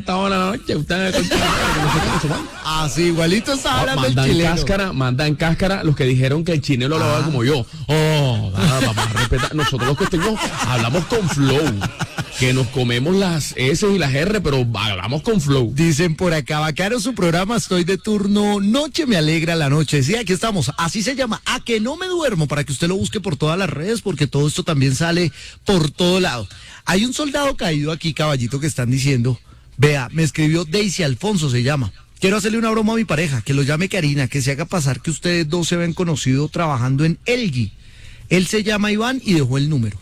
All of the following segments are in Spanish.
esta hora de la noche, ustedes... Así, igualito está hablando el chileno. Mandan cáscara los que dijeron que el chileno lo hablaba como yo. Vamos a respetar. Nosotros los costeños hablamos con flow. Que nos comemos las S y las R, pero hablamos con flow. Dicen por acá, bacano su programa, estoy de turno, noche me alegra la noche. Sí, aquí estamos, así se llama, A que no me duermo, para que usted lo busque por todas las redes, porque todo esto también sale por todo lado. Hay un soldado caído aquí, caballito, que están diciendo, vea, me escribió Daisy Alfonso, se llama. Quiero hacerle una broma a mi pareja, que lo llame Karina, que se haga pasar que ustedes dos se ven conocidos trabajando en Elgui. Él se llama Iván y dejó el número.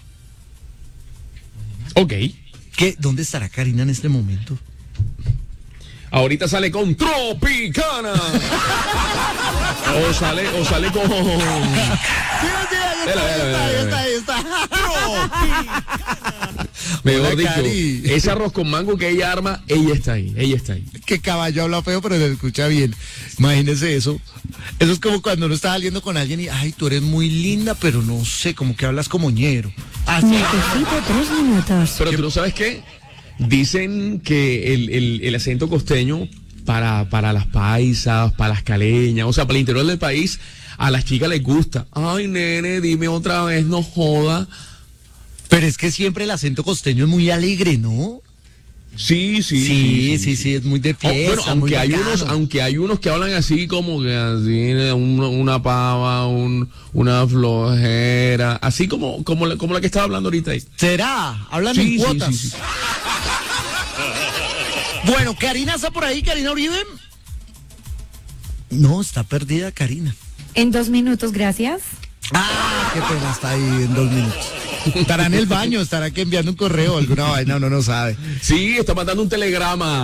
Ok. ¿Dónde estará Karina en este momento? Ahorita sale con Tropicana. o sale con... Ahí está. Mejor dicho, ese arroz con mango que ella arma, ella está ahí. Que caballo habla feo, pero le escucha bien. Imagínese eso. Eso es como cuando uno está saliendo con alguien y, ay, tú eres muy linda, pero no sé, como que hablas como ñero. Así. Necesito 3 minutos. Pero tú no sabes qué, dicen que el acento costeño para las paisas, para las caleñas, o sea, para el interior del país, a las chicas les gusta. Ay, nene, dime otra vez, no joda. Pero es que siempre el acento costeño es muy alegre, ¿no? Sí, es muy de fiesta. Bueno, aunque hay unos que hablan así como que así, una pava, una flojera, así como la que estaba hablando ahorita ahí. ¿Será? Hablan en cuotas. Sí. Bueno, Karina está por ahí, Karina Uribe. No, está perdida Karina. En 2 minutos, gracias. Ah, qué pena, está ahí en 2 minutos. Estará en el baño, estará que enviando un correo, alguna vaina, uno no sabe. Sí, está mandando un telegrama.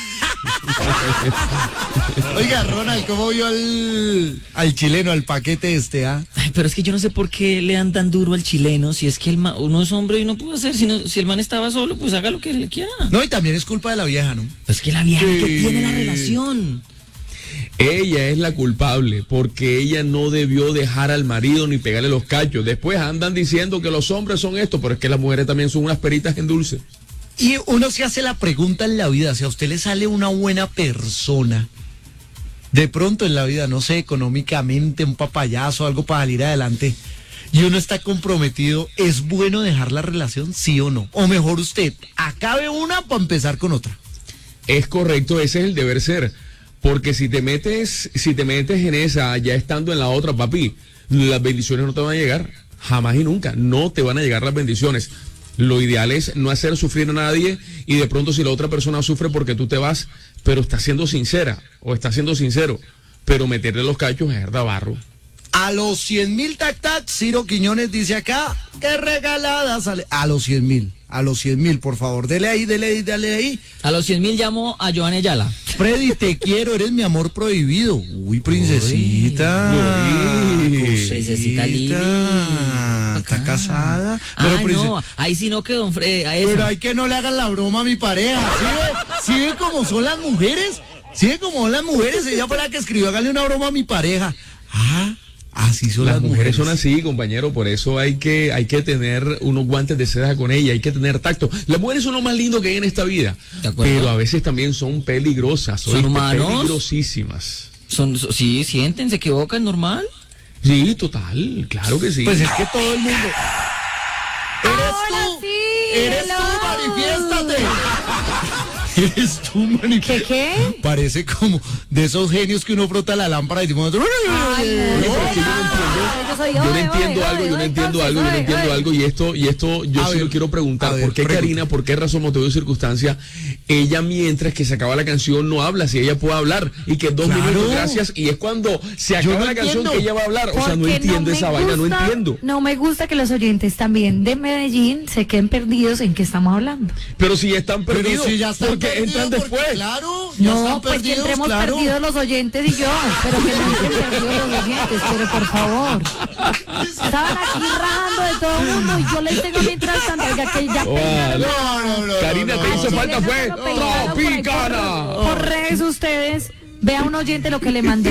Oiga, Ronald, ¿cómo vio al chileno, al paquete este, ah? Ay, pero es que yo no sé por qué le dan tan duro al chileno, si es que uno es hombre y no puede hacer, si el man estaba solo, pues haga lo que le quiera. No, y también es culpa de la vieja, ¿no? Pues que la vieja que tiene la relación. Ella es la culpable, porque ella no debió dejar al marido ni pegarle los cachos. Después andan diciendo que los hombres son esto, pero es que las mujeres también son unas peritas en dulce. Y uno se hace la pregunta en la vida, si a usted le sale una buena persona, de pronto en la vida, no sé, económicamente, un papayazo, algo para salir adelante, y uno está comprometido, ¿es bueno dejar la relación, sí o no? O mejor usted, acabe una para empezar con otra. Es correcto, ese es el deber ser. Porque si te metes en esa, ya estando en la otra, papi, las bendiciones no te van a llegar, jamás y nunca, no te van a llegar las bendiciones. Lo ideal es no hacer sufrir a nadie, y de pronto si la otra persona sufre porque tú te vas, pero está siendo sincera, o está siendo sincero, pero meterle los cachos es verdad barro. A los 100,000 tac, Ciro Quiñones dice acá, qué regalada sale. A los 100,000, por favor, dele ahí. A los 100,000 llamo a Joan Ayala. Freddy, te quiero, eres mi amor prohibido. Uy, princesita. Princesita Lili. ¿Está casada? No, ahí sí no quedó, pero hay que no le hagan la broma a mi pareja. ¿Sí ve cómo son las mujeres? Ella fue la que escribió, hágale una broma a mi pareja. Así son las mujeres. Son así, compañero, por eso hay que tener unos guantes de seda con ella, hay que tener tacto. Las mujeres son lo más lindo que hay en esta vida, pero a veces también son peligrosas, son humanos, peligrosísimas. Sí, sienten, se equivocan, normal. Sí, total, claro que sí. Pues es que todo el mundo. Eres tú, manifiéstate. Eres tú, manifiéstate. ¿Qué? Parece como de esos genios que uno frota la lámpara y decimos... Yo no entiendo algo, y esto yo sí lo quiero preguntar. ¿Por qué Karina, por qué razón, motivo y circunstancia, ella mientras que se acaba la canción no habla, si ella puede hablar, y que 2 minutos, gracias, y es cuando se acaba la canción que ella va a hablar? O sea, no entiendo esa vaina, no entiendo. No me gusta que los oyentes también de Medellín se queden perdidos en qué estamos hablando. Pero si ya están perdidos, porque entran después. Claro, no, pues que entremos perdidos los oyentes y yo, pero que no estén perdidos los oyentes, pero por favor. Estaban aquí rajando de todo el mundo y yo les tengo mientras tanto, oiga, que ya Karina, te hizo falta fue Tropicana. Por redes ustedes, vea un oyente lo que le mandé.